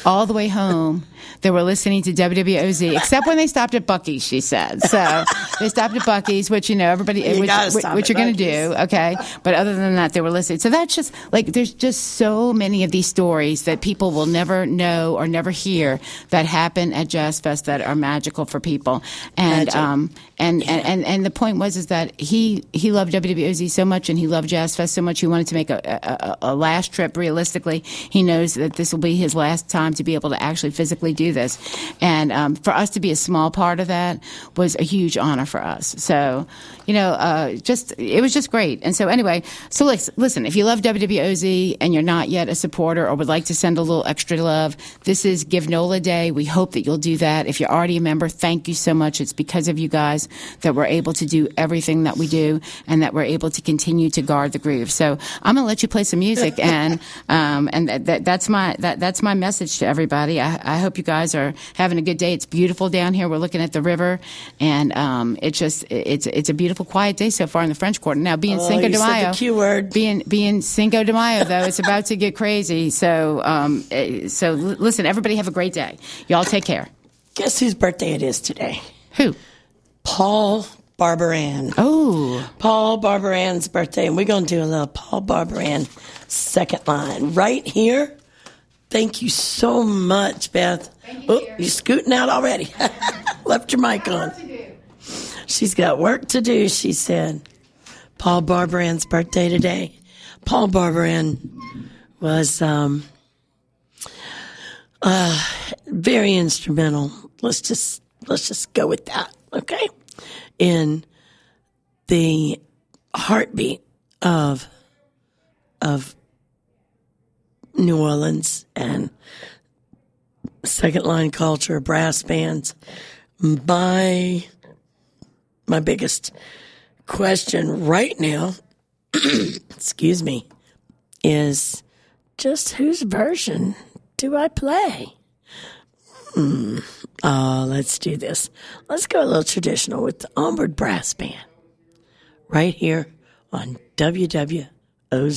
all the way home. They were listening to WWOZ, except when they stopped at Buc-ee's, she said. So they stopped at Buc-ee's, which, everybody, which you're going to do, okay? But other than that, they were listening. So that's just, there's just so many of these stories that people will never know or never hear that happen at Jazz Fest that are magical for people. And the point is that he loved WWOZ so much, and he loved Jazz Fest so much, he wanted to make a last trip. Realistically, he knows that this will be his last time to be able to actually physically do this. And for us to be a small part of that was a huge honor for us. So, it was just great. And so anyway, listen, if you love WWOZ and you're not yet a supporter or would like to send a little extra love, this is Give NOLA Day. We hope that you'll do that. If you're already a member, thank you so much. It's because of you guys that we're able to do everything that we do and that we're able to continue to guard the groove. So I'm going to let you play some music, and that's my message to everybody. I hope you guys are having a good day. It's beautiful down here. We're looking at the river, and it's a beautiful, quiet day so far in the French Quarter. Now, being Cinco de Mayo, the Q word. Being Cinco de Mayo, though, it's about to get crazy. So listen, everybody have a great day. Y'all take care. Guess whose birthday it is today? Who? Paul Barbaran. Oh. Paul Barbaran's birthday, and we're going to do a little Paul Barbaran second line right here. Thank you so much, Beth. Thank you, you're scooting out already. Left your mic on. She's got work to do, she said. Paul Barbaran's birthday today. Paul Barbaran was very instrumental. Let's just go with that, okay? In the heartbeat of New Orleans and second line culture, brass bands. My biggest question right now, excuse me, is just whose version do I play? Let's do this. Let's go a little traditional with the Onward Brass Band right here on WWOZ.